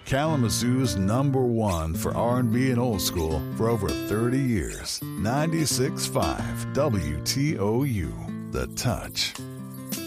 Kalamazoo's #1 for R&B and old school for over 30 years. 96.5 WTOU, The Touch.